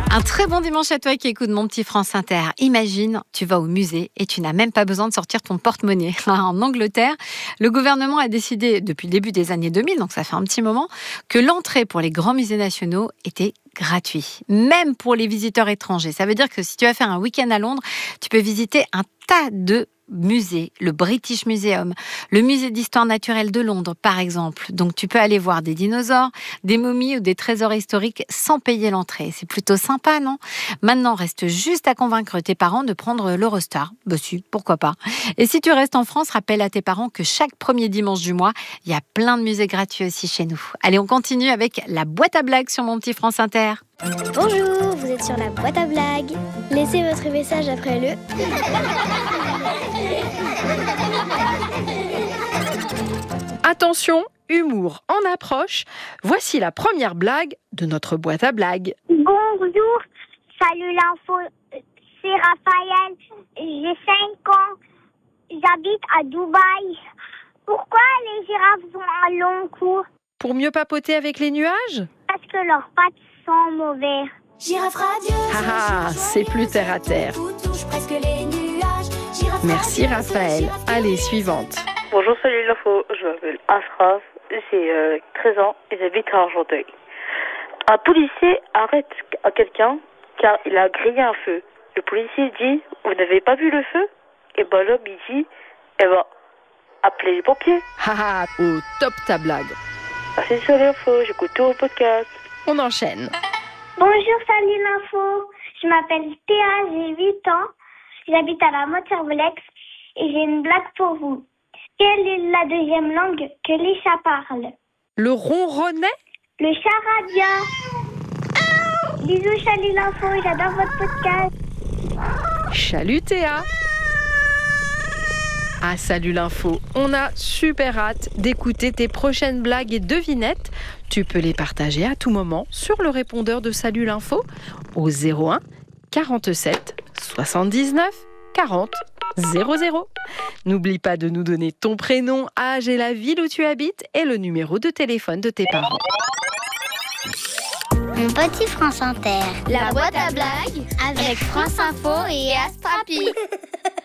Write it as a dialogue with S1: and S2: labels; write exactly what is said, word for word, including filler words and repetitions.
S1: Un très bon dimanche à toi qui écoute mon petit France Inter. Imagine, tu vas au musée et tu n'as même pas besoin de sortir ton porte-monnaie. En Angleterre, le gouvernement a décidé depuis le début des années deux mille, donc ça fait un petit moment, que l'entrée pour les grands musées nationaux était gratuite, même pour les visiteurs étrangers. Ça veut dire que si tu vas faire un week-end à Londres, tu peux visiter un tas de musées, le British Museum, le musée d'histoire naturelle de Londres par exemple. Donc tu peux aller voir des dinosaures, des momies ou des trésors historiques sans payer l'entrée. C'est plutôt sympa, non ? Maintenant, reste juste à convaincre tes parents de prendre l'Eurostar. Bah si, pourquoi pas. Et si tu restes en France, rappelle à tes parents que chaque premier dimanche du mois, il y a plein de musées gratuits aussi chez nous. Allez, on continue avec la boîte à blagues sur mon petit France Inter.
S2: Bonjour, vous êtes sur la boîte à blagues. Laissez votre message après le...
S3: Attention, humour en approche. Voici la première blague de notre boîte à blagues.
S4: Bonjour, salut l'info, c'est Raphaël, j'ai cinq ans, j'habite à Dubaï. Pourquoi les girafes ont un long cou ?
S3: Pour mieux papoter avec les nuages ?
S4: Parce que leurs pattes sont mauvaises.
S5: Girafe radieuse,
S3: Ah, ah, c'est plus terre à terre.
S5: tout touche presque les nuages. Girafe
S3: Merci
S5: radieuse,
S3: Raphaël.
S5: girafe
S3: Allez, suivante.
S6: Bonjour, salut l'info, je m'appelle Ashraf, j'ai euh, treize ans et j'habite à Argenteuil. Un policier arrête à quelqu'un car il a grillé un feu. Le policier dit « Vous n'avez pas vu le feu ?» Et ben l'homme il dit « Eh ben, appelez les pompiers.
S3: Ah, ah, au top ta blague. »
S6: Merci sur l'info, j'écoute tout au podcast.
S3: On enchaîne.
S4: Bonjour, salut l'info, je m'appelle Théa, j'ai huit ans, j'habite à la Motte-Servolex et j'ai une blague pour vous. Quelle est la deuxième langue que les chats parlent ?
S3: Le ronronnet ?
S4: Le charabia. Bisous, salut l'info, j'adore votre podcast.
S3: Salut Théa. Ah, salut l'info. On a super hâte d'écouter tes prochaines blagues et devinettes. Tu peux les partager à tout moment sur le répondeur de Salut l'info au zéro un quarante-sept soixante-dix-neuf quarante zéro zéro. N'oublie pas de nous donner ton prénom, âge et la ville où tu habites et le numéro de téléphone de tes parents.
S2: Mon petit France Inter.
S5: La boîte à blagues
S2: Avec France Info et Astrapi.